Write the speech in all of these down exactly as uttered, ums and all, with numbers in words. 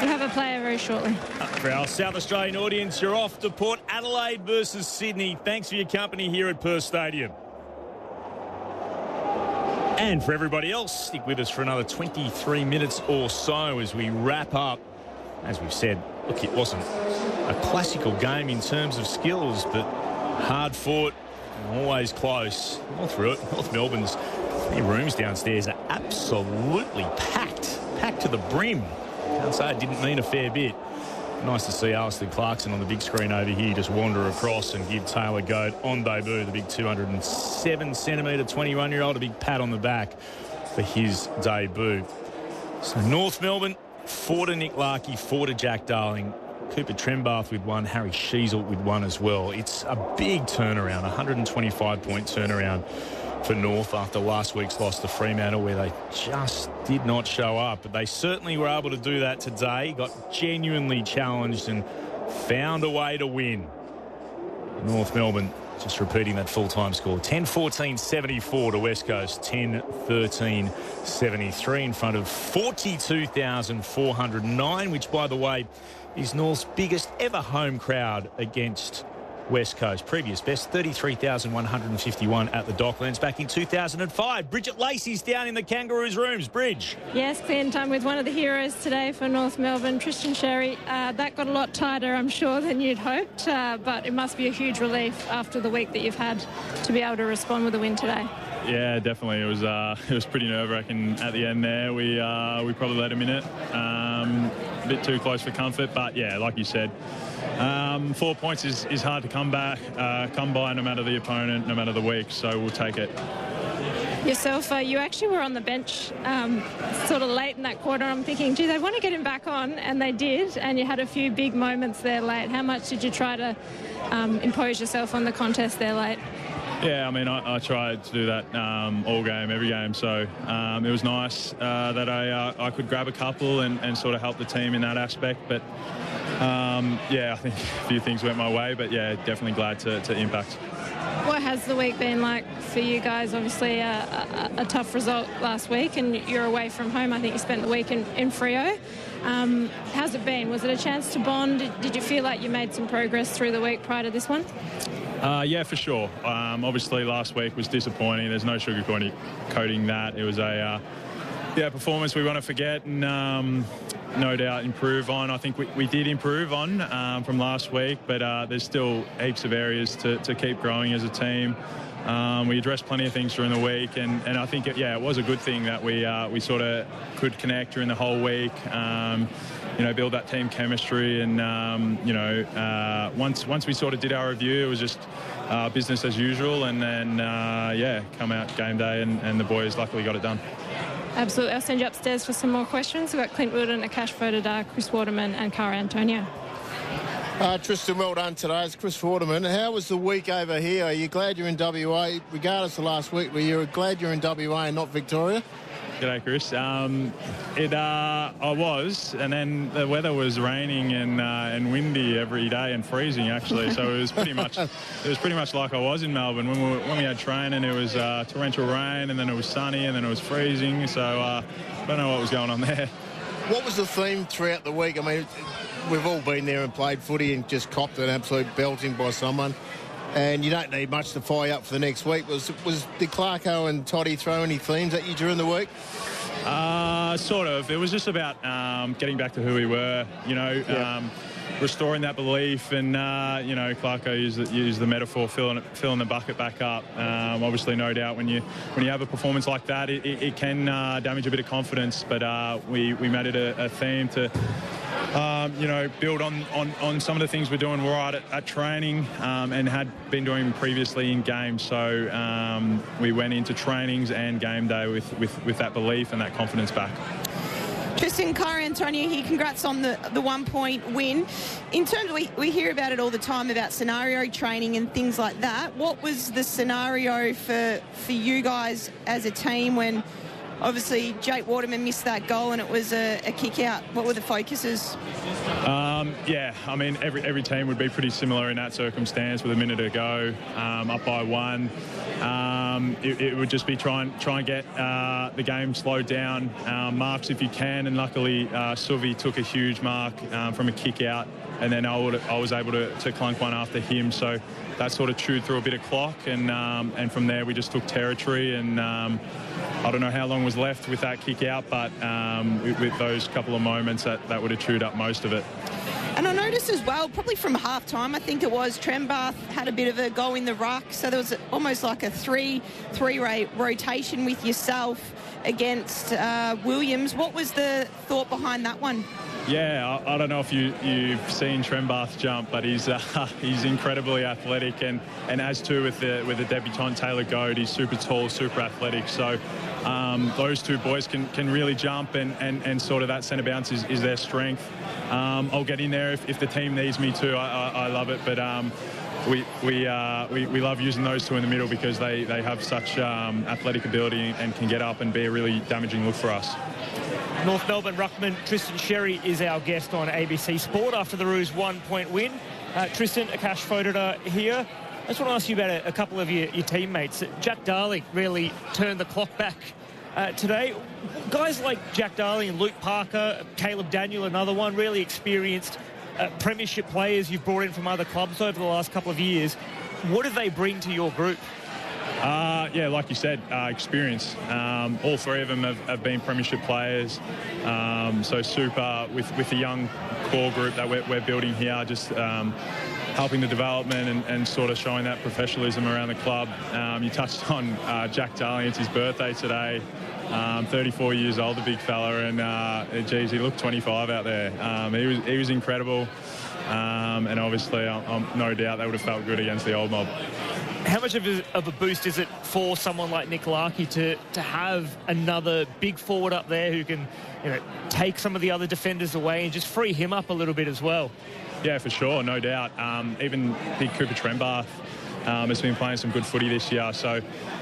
We'll have a player very shortly. For our South Australian audience, you're off to Port Adelaide versus Sydney. Thanks for your company here at Perth Stadium. And for everybody else, stick with us for another twenty-three minutes or so as we wrap up. As we've said, look, it wasn't a classical game in terms of skills, but hard fought and always close. North, North Melbourne's rooms downstairs are absolutely packed, packed to the brim. Can't say it didn't mean a fair bit. Nice to see Alistair Clarkson on the big screen over here just wander across and give Taylor Goad on debut, the big two hundred seven centimetre twenty-one-year-old, a big pat on the back for his debut. So North Melbourne, four to Nick Larkey, four to Jack Darling, Cooper Trembath with one, Harry Sheasel with one as well. It's a big turnaround, one hundred twenty-five point turnaround for North after last week's loss to Fremantle, where they just did not show up. But they certainly were able to do that today, got genuinely challenged and found a way to win. North Melbourne just repeating that full-time score, ten fourteen seventy-four to West Coast, ten thirteen seventy-three in front of forty-two thousand four hundred nine, which, by the way, is North's biggest ever home crowd against West Coast. Previous best, thirty-three thousand one hundred fifty-one at the Docklands back in two thousand five. Bridget Lacey's down in the Kangaroos rooms. Bridge. Yes, Clint, I'm with one of the heroes today for North Melbourne, Tristan Sherry. Uh, that got a lot tighter, I'm sure, than you'd hoped, uh, but it must be a huge relief after the week that you've had to be able to respond with a win today. Yeah, definitely. It was uh, it was pretty nerve-wracking at the end there. We uh, we probably let him in it. Um, a bit too close for comfort, but yeah, like you said, um, four points is, is hard to come back, uh, come by no matter the opponent, no matter the week, so we'll take it. Yourself, uh, you actually were on the bench um, sort of late in that quarter. I'm thinking, gee, they want to get him back on, and they did, and you had a few big moments there late. How much did you try to um, impose yourself on the contest there late? Yeah, I mean, I, I tried to do that um, all game, every game. So um, it was nice uh, that I uh, I could grab a couple and, and sort of help the team in that aspect. But um, yeah, I think a few things went my way. But yeah, definitely glad to, to impact. What has the week been like for you guys? Obviously a, a, a tough result last week, and you're away from home. I think you spent the week in, in Freo. Um, how's it been? Was it a chance to bond? Did, did you feel like you made some progress through the week prior to this one? Uh, yeah, for sure. Um, obviously, last week was disappointing. There's no sugarcoating that. It was a uh, yeah performance we want to forget and um, no doubt improve on. I think we, we did improve on um, from last week, but uh, there's still heaps of areas to, to keep growing as a team. Um, we addressed plenty of things during the week, and, and I think, it, yeah, it was a good thing that we uh, we sort of could connect during the whole week, um, you know, build that team chemistry. And, um, you know, uh, once once we sort of did our review, it was just uh, business as usual. And then, uh, yeah, come out game day, and, and the boys luckily got it done. Absolutely. I'll send you upstairs for some more questions. We've got Clint Wilden, Akash Vodadar, Chris Waterman and Cara Antonio. Uh, Tristan, well done today. It's Chris Waterman. How was the week over here? Are you glad you're in W A, regardless of last week, were you glad you're in W A and not Victoria? G'day, Chris. Um, it, uh, I was, and then the weather was raining and uh, and windy every day and freezing actually. So it was pretty much it was pretty much like I was in Melbourne when we were, when we had training. It was uh, torrential rain, and then it was sunny, and then it was freezing. So uh, I don't know what was going on there. What was the theme throughout the week? I mean, we've all been there and played footy and just copped an absolute belting by someone, and you don't need much to fire up for the next week. Was was did Clarko and Toddy throw any themes at you during the week? Uh, sort of. It was just about um, getting back to who we were, you know, yeah. um, restoring that belief. And, uh, you know, Clarko used, used the metaphor, filling, it, filling the bucket back up. Um, obviously, no doubt, when you when you have a performance like that, it, it, it can uh, damage a bit of confidence. But uh, we, we made it a, a theme to... Um, you know, build on, on, on some of the things we're doing right at, at training um, and had been doing previously in games. So um, we went into trainings and game day with, with, with that belief and that confidence back. Tristan, Cara Antonio here. Congrats on the, the one-point win. In terms of, we, we hear about it all the time about scenario training and things like that. What was the scenario for, for you guys as a team when Obviously, Jake Waterman missed that goal and it was a, a kick out. What were the focuses? Um, yeah, I mean, every every team would be pretty similar in that circumstance with a minute to go, um, up by one. Um, it, it would just be try and, try and get uh, the game slowed down, um, marks if you can, and luckily uh, Suvi took a huge mark um, from a kick out, and then I, would, I was able to, to clunk one after him, so that sort of chewed through a bit of clock, and um, and from there we just took territory, and um, I don't know how long was left with that kick out, but um, with, with those couple of moments that, that would have chewed up most of it. And I noticed as well, probably from half time, I think it was, Trembath had a bit of a go in the ruck. So there was almost like a three three rate rotation with yourself against uh, Williams. What was the thought behind that one? Yeah, I, I don't know if you, you've seen Trembath jump, but he's uh, he's incredibly athletic, and, and as too with the with the debutant Taylor Goad, he's super tall, super athletic. So um, those two boys can, can really jump, and, and, and sort of that centre bounce is, is their strength. Um, I'll get in there if, if the team needs me to. I, I, I love it, but um, we we, uh, we we love using those two in the middle because they, they have such um, athletic ability and can get up and be a really damaging look for us. North Melbourne ruckman Tristan Sherry is our guest on A B C Sport after the Roos one-point win. Uh, Tristan, Akash Fodera here. I just want to ask you about a, a couple of your, your teammates. Jack Darling really turned the clock back uh, today. Guys like Jack Darling and Luke Parker, Caleb Daniel, another one, really experienced uh, premiership players you've brought in from other clubs over the last couple of years. What do they bring to your group? Uh, yeah, like you said, uh, experience. Um, all three of them have, have been premiership players. Um, so super with, with the young core group that we're, we're building here, just um, helping the development and, and sort of showing that professionalism around the club. Um, you touched on uh, Jack Darling. It's his birthday today. Um, thirty-four years old, the big fella, and uh, geez, he looked twenty-five out there. Um, he was he was incredible, um, and obviously, I'm, I'm no doubt they would have felt good against the old mob. How much of a, of a boost is it for someone like Nick Larkey to to have another big forward up there who can, you know, take some of the other defenders away and just free him up a little bit as well? Yeah, for sure, no doubt. Um, even big Cooper Trembath um, has been playing some good footy this year, so.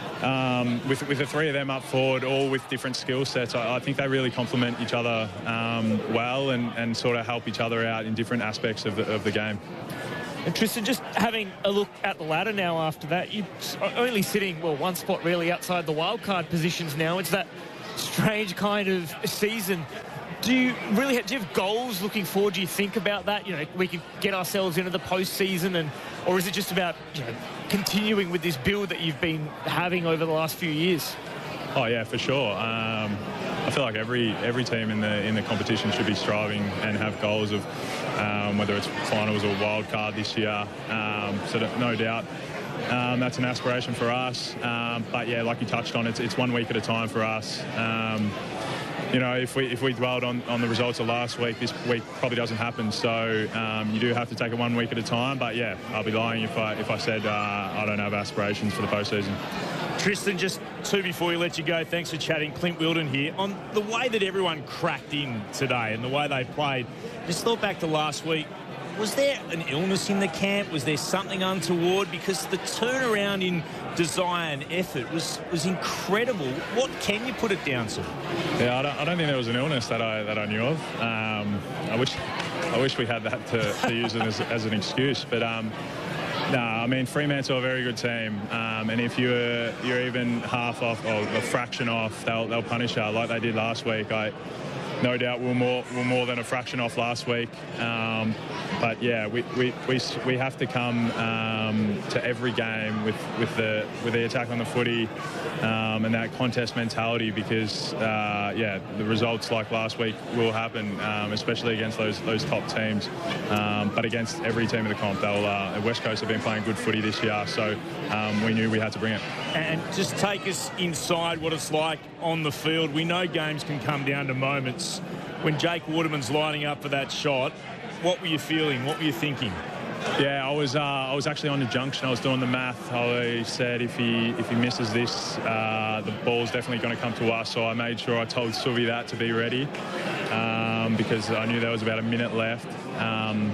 Um, with, with the three of them up forward, all with different skill sets, I, I think they really complement each other um, well and, and sort of help each other out in different aspects of the, of the game. And Tristan, just having a look at the ladder now after that, you're only sitting, well, one spot really outside the wildcard positions now. It's that strange kind of season. Do you really have, do you have goals looking forward? Do you think about that? You know, we can get ourselves into the postseason, and or is it just about, you know, continuing with this build that you've been having over the last few years? Oh yeah, for sure. Um, I feel like every every team in the in the competition should be striving and have goals of um, whether it's finals or wild card this year. Um, so that, no doubt. Um, that's an aspiration for us. Um, but yeah, like you touched on, it's it's one week at a time for us. Um, You know, if we if we dwelled on, on the results of last week, this week probably doesn't happen. So um, you do have to take it one week at a time. But yeah, I'll be lying if I if I said uh, I don't have aspirations for the postseason. Tristan, just two before we let you go, thanks for chatting. Clint Wilden here. On the way that everyone cracked in today and the way they played, just thought back to last week. Was there an illness in the camp? Was there something untoward? Because the turnaround in desire and effort was was incredible. What can you put it down to? Yeah, I don't, I don't think there was an illness that I that I knew of. Um, I wish I wish we had that to, to use it as, as an excuse. But um, no, I mean Fremantle are a very good team, um, and if you're you're even half off or a fraction off, they'll they'll punish you like they did last week. I. No doubt we're more we're more than a fraction off last week, um, but yeah, we, we, we, we have to come um, to every game with, with the with the attack on the footy um, and that contest mentality, because uh, yeah, the results like last week will happen, um, especially against those those top teams, um, but against every team in the comp. They'll uh, West Coast have been playing good footy this year, so um, we knew we had to bring it. And just take us inside what it's like on the field. We know games can come down to moments. When Jake Waterman's lining up for that shot, what were you feeling? What were you thinking? Yeah, I was uh, I was actually on the junction. I was doing the math. I said if he if he misses this, uh, the ball's definitely going to come to us. So I made sure I told Suvi that to be ready, um, because I knew there was about a minute left. Um,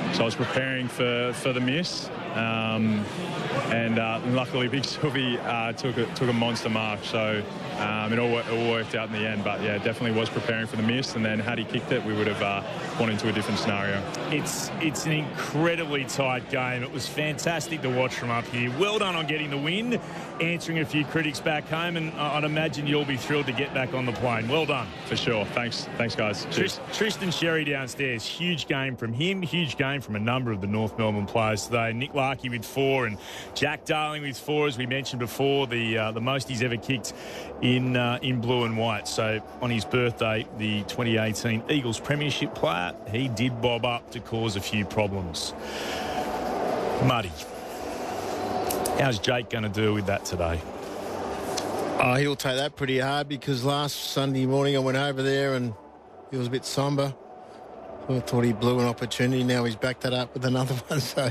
so I was preparing for, for the miss. Um, and, uh, and luckily Big Sylvie uh, took, a, took a monster mark. So um, it, all, it all worked out in the end. But, yeah, definitely was preparing for the miss. And then had he kicked it, we would have uh, gone into a different scenario. It's, it's an incredibly tight game. It was fantastic to watch from up here. Well done on getting the win, answering a few critics back home. And I'd imagine you'll be thrilled to get back on the plane. Well done. For sure. Thanks, Thanks guys. Cheers. Tristan Sherry downstairs. Huge game from him. Huge game from a number of the North Melbourne players today. Nick Larkey with four and Jack Darling with four, as we mentioned before, the uh, the most he's ever kicked in uh, in blue and white. So on his birthday, the twenty eighteen Eagles Premiership player, he did bob up to cause a few problems. Muddy, how's Jake going to deal with that today? Oh, he'll take that pretty hard, because last Sunday morning I went over there and he was a bit sombre. I thought he blew an opportunity. Now he's backed that up with another one. So,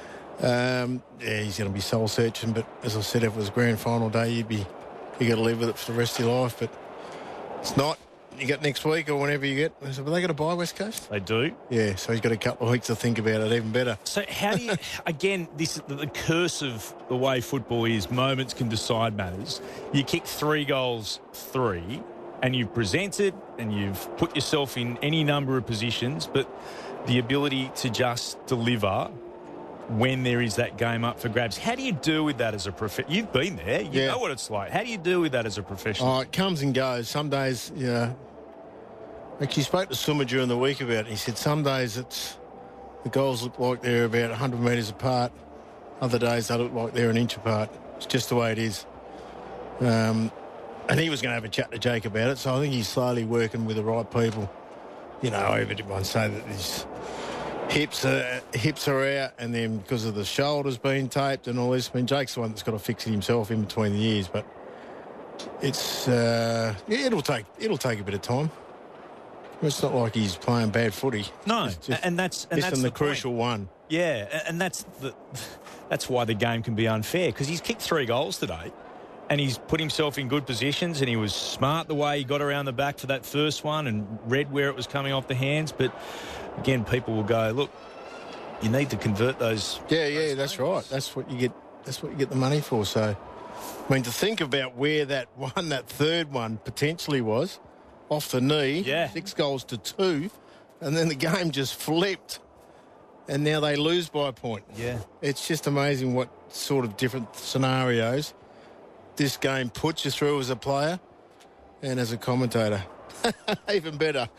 um, yeah, he's going to be soul searching. But as I said, if it was grand final day, you'd be you got to live with it for the rest of your life. But it's not. You get next week or whenever you get. Have they got a bye, West Coast? They do. Yeah, so he's got a couple of weeks to think about it. Even better. So how do you? Again, this the, the curse of the way football is. Moments can decide matters. You kick three goals, three. And you've presented and you've put yourself in any number of positions, but the ability to just deliver when there is that game up for grabs. How do you deal with that as a professional? You've been there. You yeah. know what it's like. How do you deal with that as a professional? Oh, it comes and goes. Some days, you know, actually spoke to Summer during the week about it. He said some days it's the goals look like they're about one hundred metres apart. Other days they look like they're an inch apart. It's just the way it is. Um... And he was going to have a chat to Jake about it, so I think he's slowly working with the right people. You know, everyone say that his hips are, hips are out, and then because of the shoulders being taped and all this. I mean, Jake's the one that's got to fix it himself in between the years, but it's uh, yeah, it'll take it'll take a bit of time. It's not like he's playing bad footy. No, it's just and that's and that's the, the crucial point. one. Yeah, and that's the that's why the game can be unfair, because he's kicked three goals today. And he's put himself in good positions, and he was smart the way he got around the back for that first one and read where it was coming off the hands. But, again, people will go, look, you need to convert those. Yeah, yeah, those that's right. That's what you get That's what you get the money for. So, I mean, to think about where that one, that third one potentially was, off the knee, yeah. six goals to two, and then the game just flipped, and now they lose by a point. Yeah. It's just amazing what sort of different scenarios this game puts you through as a player and as a commentator. Even better.